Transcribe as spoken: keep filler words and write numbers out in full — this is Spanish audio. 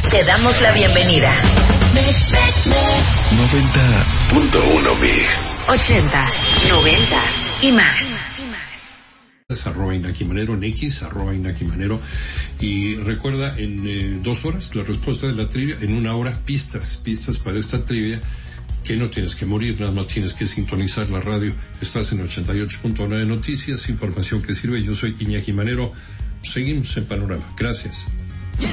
Te damos la bienvenida. noventa punto uno Mix. Ochentas, noventas y más. Arroba Inaki Manero, en X, arroba Inaki Manero. Y recuerda, en eh, dos horas la respuesta de la trivia, en una hora pistas, pistas para esta trivia, que no tienes que morir, nada más tienes que sintonizar la radio. Estás en ochenta y ocho punto nueve Noticias, información que sirve. Yo soy Iñaki Manero. Seguimos en Panorama. Gracias.